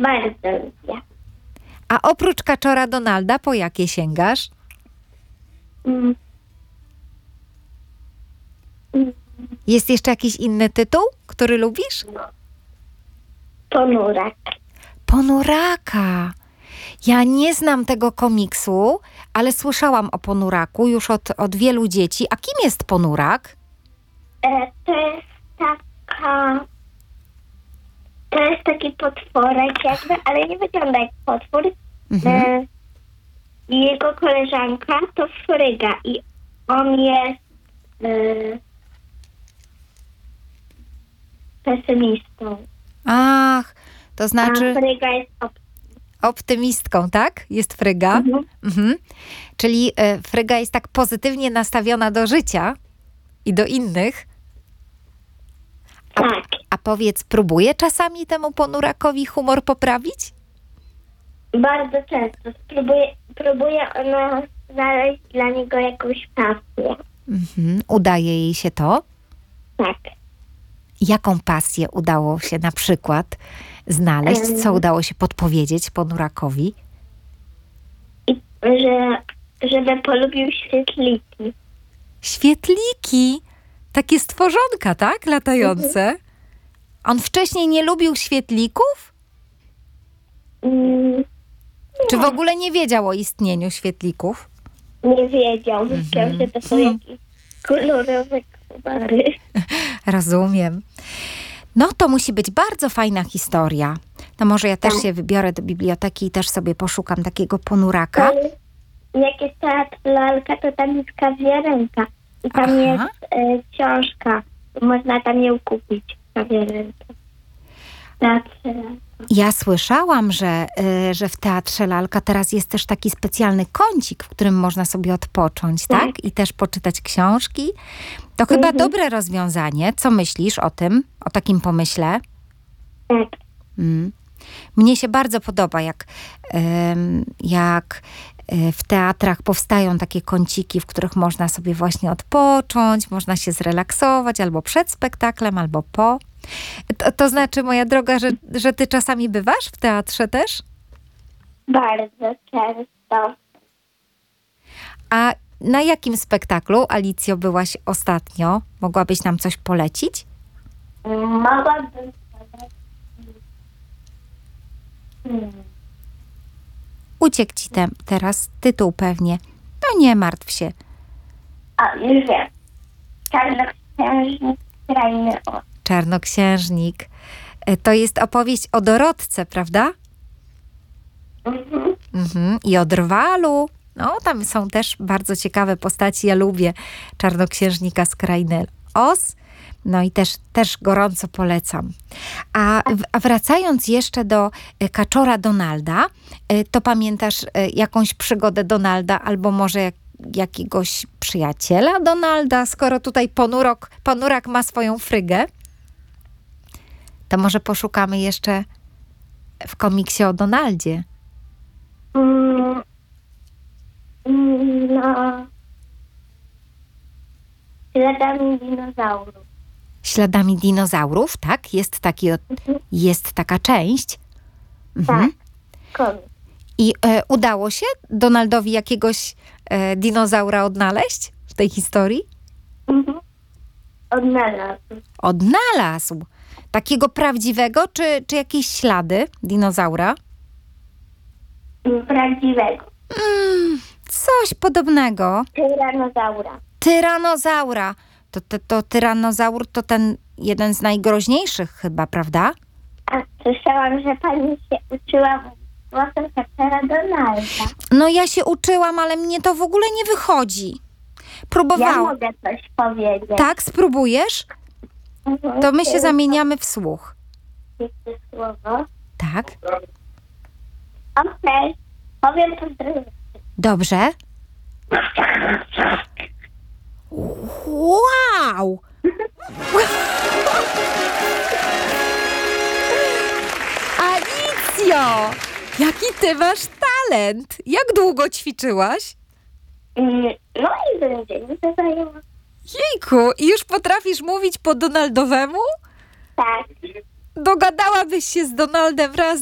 Bardzo lubię. A oprócz Kaczora Donalda, po jakie sięgasz? Mm. Jest jeszcze jakiś inny tytuł, który lubisz? Ponurak. Ponuraka. Ja nie znam tego komiksu, ale słyszałam o Ponuraku już od wielu dzieci. A kim jest Ponurak? To jest taki potworek jakby, ale nie wygląda jak potwór. I jego koleżanka to Fryga i on jest pesymistą. Ach, to A znaczy Fryga jest optymistką, tak? Jest Fryga. Czyli Fryga jest tak pozytywnie nastawiona do życia i do innych. tak. A powiedz, próbuje czasami temu Ponurakowi humor poprawić? Bardzo często. Próbuje ona znaleźć dla niego jakąś pasję. Udaje jej się to? Tak. Jaką pasję udało się na przykład znaleźć? Co udało się podpowiedzieć Ponurakowi? I żeby polubił świetliki. Świetliki! Takie stworzonka, tak? Latające. On wcześniej nie lubił świetlików? Czy w ogóle nie wiedział o istnieniu świetlików? Nie wiedział. Myślał, że to są jakieś kolorowe komary. Rozumiem. No to musi być bardzo fajna historia. No może ja też się wybiorę do biblioteki i też sobie poszukam takiego Ponuraka. Jak jest teatr lalka, to tam jest kawiarenka. I tam jest książka. Można tam ją kupić. Kawiarenka. Ja słyszałam, że w Teatrze Lalka teraz jest też taki specjalny kącik, w którym można sobie odpocząć, tak? I też poczytać książki. To chyba dobre rozwiązanie. Co myślisz o tym? O takim pomyśle? Tak. Mnie się bardzo podoba, jak w teatrach powstają takie kąciki, w których można sobie właśnie odpocząć, można się zrelaksować albo przed spektaklem, albo po. To znaczy, moja droga, że ty czasami bywasz w teatrze też? Bardzo często. A na jakim spektaklu, Alicjo, byłaś ostatnio? Mogłabyś nam coś polecić? Mogłabym... Uciekł ci teraz tytuł pewnie. No nie martw się. A, już wiem. Czarnoksiężnik Krainy Oz. Czarnoksiężnik. To jest opowieść o Dorotce, prawda? I o Drwalu. No, tam są też bardzo ciekawe postaci. Ja lubię Czarnoksiężnika z Krainy Oz. No i też gorąco polecam. A wracając jeszcze do Kaczora Donalda, to pamiętasz jakąś przygodę Donalda albo może jakiegoś przyjaciela Donalda, skoro tutaj Ponurak ma swoją Frygę? To może poszukamy jeszcze w komiksie o Donaldzie. No... Śladami dinozaurów. Śladami dinozaurów, tak? Jest taka część. Tak, komiks. I udało się Donaldowi jakiegoś dinozaura odnaleźć w tej historii? Odnalazł. Takiego prawdziwego, czy jakieś ślady dinozaura? Prawdziwego. Coś podobnego. Tyranozaura. To tyranozaur to ten jeden z najgroźniejszych chyba, prawda? A słyszałam, że pani się uczyła głosem Kaczora Donalda. No ja się uczyłam, ale mnie to w ogóle nie wychodzi. Próbowałam. Ja mogę coś powiedzieć. Tak, spróbujesz? To my się zamieniamy w słuch. Jeszcze słowo. Tak. Okej. Powiem pozdrowienia. Dobrze. Wow! Alicjo! Jaki ty masz talent! Jak długo ćwiczyłaś? No i dzień to zajęło. Jejku, i już potrafisz mówić po Donaldowemu? Tak. Dogadałabyś się z Donaldem raz